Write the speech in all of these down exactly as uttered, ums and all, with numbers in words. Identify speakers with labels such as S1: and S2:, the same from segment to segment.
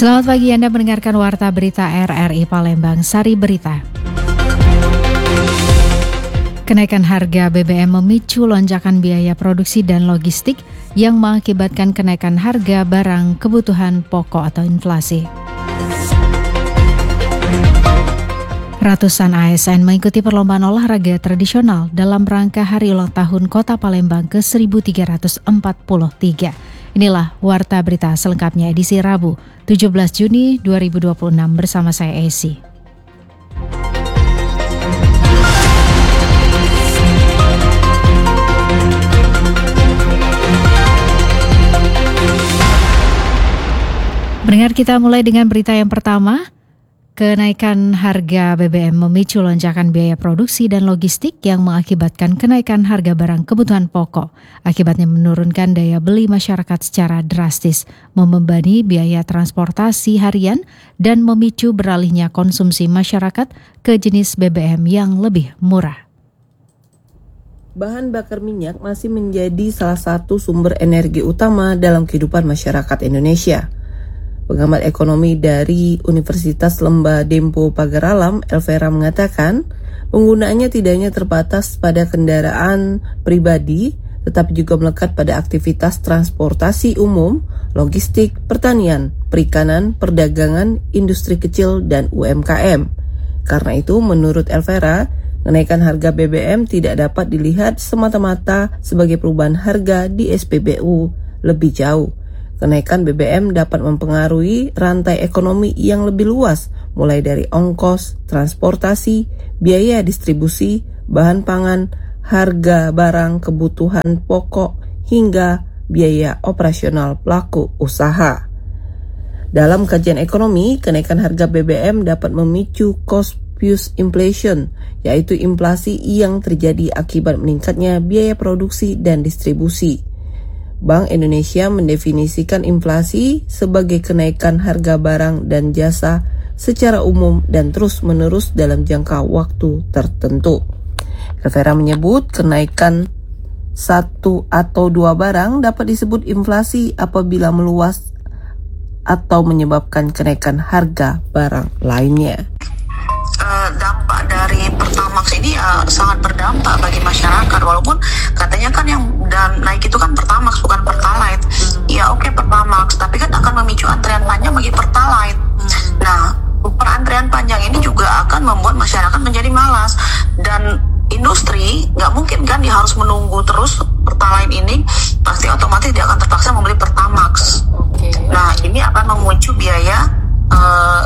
S1: Selamat pagi, Anda mendengarkan Warta Berita R R I Palembang, Sari Berita. Kenaikan harga B B M memicu lonjakan biaya produksi dan logistik yang mengakibatkan kenaikan harga barang kebutuhan pokok atau inflasi. Ratusan A S N mengikuti perlombaan olahraga tradisional dalam rangka Hari Ulang Tahun Kota Palembang ke seribu tiga ratus empat puluh tiga. Inilah Warta Berita selengkapnya edisi Rabu, tujuh belas Juni dua ribu dua puluh enam bersama saya Esi. Pendengar, kita mulai dengan berita yang pertama. Kenaikan harga B B M memicu lonjakan biaya produksi dan logistik yang mengakibatkan kenaikan harga barang kebutuhan pokok. Akibatnya menurunkan daya beli masyarakat secara drastis, membebani biaya transportasi harian, dan memicu beralihnya konsumsi masyarakat ke jenis B B M yang lebih murah.
S2: Bahan bakar minyak masih menjadi salah satu sumber energi utama dalam kehidupan masyarakat Indonesia. Pengamat ekonomi dari Universitas Lembah Dempo Pagar Alam, Elvera, mengatakan penggunaannya tidak hanya terbatas pada kendaraan pribadi, tetapi juga melekat pada aktivitas transportasi umum, logistik, pertanian, perikanan, perdagangan, industri kecil, dan U M K M. Karena itu, menurut Elvera, kenaikan harga B B M tidak dapat dilihat semata-mata sebagai perubahan harga di S P B U lebih jauh. Kenaikan B B M dapat mempengaruhi rantai ekonomi yang lebih luas, mulai dari ongkos, transportasi, biaya distribusi, bahan pangan, harga barang kebutuhan pokok, hingga biaya operasional pelaku usaha. Dalam kajian ekonomi, kenaikan harga B B M dapat memicu cost push inflation, yaitu inflasi yang terjadi akibat meningkatnya biaya produksi dan distribusi. Bank Indonesia mendefinisikan inflasi sebagai kenaikan harga barang dan jasa secara umum dan terus-menerus dalam jangka waktu tertentu. Elvera menyebut kenaikan satu atau dua barang dapat disebut inflasi apabila meluas atau menyebabkan kenaikan harga barang lainnya.
S3: Dampak dari Pertamax ini uh, sangat berdampak bagi masyarakat, walaupun katanya kan yang dan naik itu kan Pertamax bukan Pertalite. Hmm. Ya oke okay, Pertamax, tapi kan akan memicu antrian panjang bagi Pertalite. Hmm. Nah, perantrian panjang ini juga akan membuat masyarakat menjadi malas, dan industri nggak mungkin kan dia harus menunggu terus Pertalite ini, pasti otomatis dia akan terpaksa membeli Pertamax. Okay. Nah, ini akan memicu biaya uh,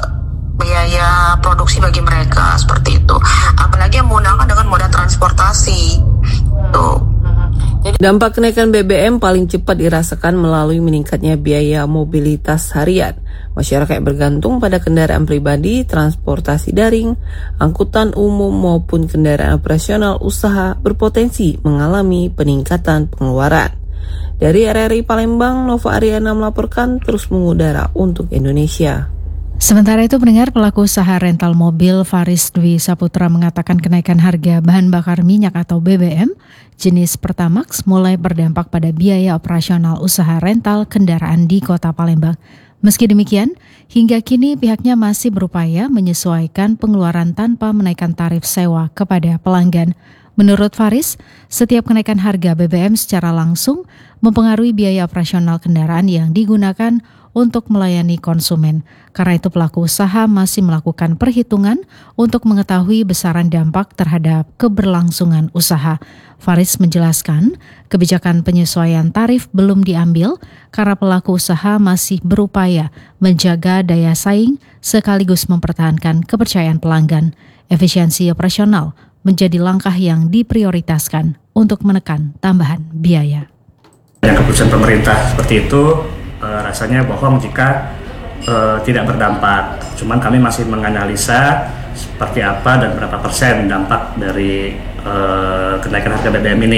S3: biaya produksi bagi mereka seperti itu, apalagi yang menggunakan dengan moda transportasi tuh.
S2: Dampak kenaikan B B M paling cepat dirasakan melalui meningkatnya biaya mobilitas harian. Masyarakat bergantung pada kendaraan pribadi, transportasi daring, angkutan umum maupun kendaraan operasional usaha berpotensi mengalami peningkatan pengeluaran. Dari R R I Palembang, Nova Ariana melaporkan, terus mengudara untuk Indonesia.
S1: Sementara itu, pendengar, pelaku usaha rental mobil Faris Dwi Saputra mengatakan kenaikan harga bahan bakar minyak atau B B M jenis Pertamax mulai berdampak pada biaya operasional usaha rental kendaraan di Kota Palembang. Meski demikian, hingga kini pihaknya masih berupaya menyesuaikan pengeluaran tanpa menaikkan tarif sewa kepada pelanggan. Menurut Faris, setiap kenaikan harga B B M secara langsung mempengaruhi biaya operasional kendaraan yang digunakan untuk melayani konsumen. Karena itu pelaku usaha masih melakukan perhitungan untuk mengetahui besaran dampak terhadap keberlangsungan usaha. Faris menjelaskan, kebijakan penyesuaian tarif belum diambil karena pelaku usaha masih berupaya menjaga daya saing sekaligus mempertahankan kepercayaan pelanggan. Efisiensi operasional menjadi langkah yang diprioritaskan untuk menekan tambahan biaya.
S4: Yang keputusan pemerintah seperti itu Uh, rasanya bohong jika uh, tidak berdampak. Cuman kami masih menganalisa seperti apa dan berapa persen dampak dari uh, kenaikan harga B B M ini.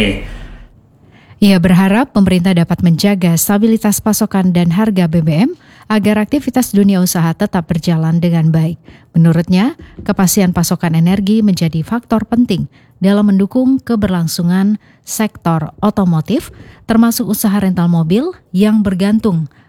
S1: Ia berharap pemerintah dapat menjaga stabilitas pasokan dan harga B B M agar aktivitas dunia usaha tetap berjalan dengan baik. Menurutnya, kepastian pasokan energi menjadi faktor penting dalam mendukung keberlangsungan sektor otomotif, termasuk usaha rental mobil yang bergantung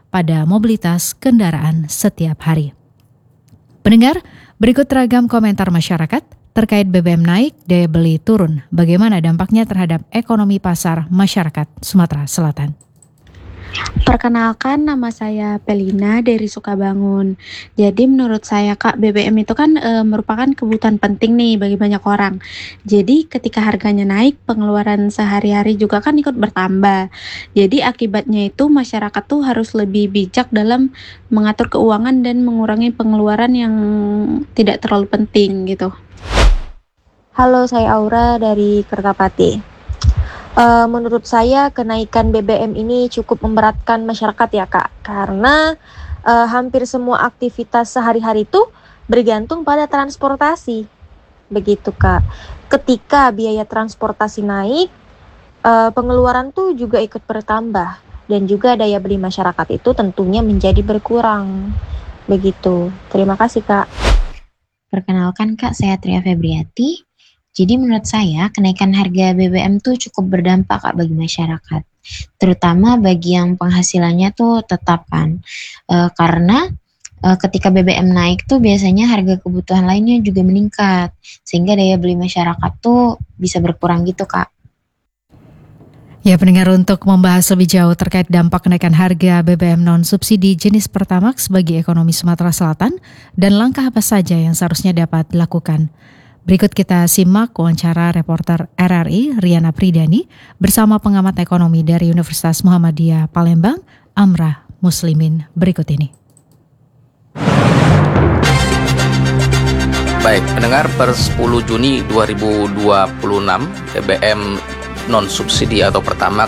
S1: pada mobilitas kendaraan setiap hari. Pendengar, berikut ragam komentar masyarakat terkait B B M naik, daya beli turun. Bagaimana dampaknya terhadap ekonomi pasar masyarakat Sumatera Selatan?
S5: Perkenalkan, nama saya Pelina dari Sukabangun. Jadi menurut saya Kak, B B M itu kan e, merupakan kebutuhan penting nih bagi banyak orang. Jadi ketika harganya naik, pengeluaran sehari-hari juga kan ikut bertambah. Jadi akibatnya itu masyarakat tuh harus lebih bijak dalam mengatur keuangan dan mengurangi pengeluaran yang tidak terlalu penting gitu.
S6: Halo, saya Aura dari Kertapati. Uh, menurut saya kenaikan B B M ini cukup memberatkan masyarakat ya Kak, karena uh, hampir semua aktivitas sehari-hari itu bergantung pada transportasi, begitu Kak. Ketika biaya transportasi naik, uh, pengeluaran tuh juga ikut bertambah, dan juga daya beli masyarakat itu tentunya menjadi berkurang, begitu. Terima kasih Kak.
S7: Perkenalkan Kak, saya Tria Febriati. Jadi menurut saya kenaikan harga B B M tuh cukup berdampak Kak bagi masyarakat, terutama bagi yang penghasilannya tuh tetap kan, e, karena e, ketika B B M naik tuh biasanya harga kebutuhan lainnya juga meningkat, sehingga daya beli masyarakat tuh bisa berkurang gitu Kak.
S1: Ya pendengar, untuk membahas lebih jauh terkait dampak kenaikan harga B B M non-subsidi jenis Pertamax bagi ekonomi Sumatera Selatan dan langkah apa saja yang seharusnya dapat dilakukan, berikut kita simak wawancara reporter R R I Riana Pridani bersama pengamat ekonomi dari Universitas Muhammadiyah Palembang, Amrah Muslimin, berikut ini.
S8: Baik, pendengar, per sepuluh Juni dua ribu dua puluh enam B B M non-subsidi atau Pertamax